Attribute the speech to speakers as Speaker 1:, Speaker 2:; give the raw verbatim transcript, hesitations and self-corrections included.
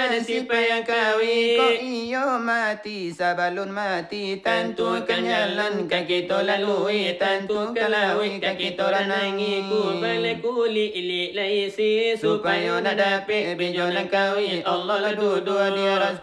Speaker 1: nasib payah kahwin.
Speaker 2: Kok iyo mati sabalun mati,
Speaker 1: Tentukan jalan kaki to lalui, tentukan lawi kaki to ranangi. Ku balik kuli ilik laisi, supaya nak dapat bejo nak kahwin. Allah lah dua-dua dia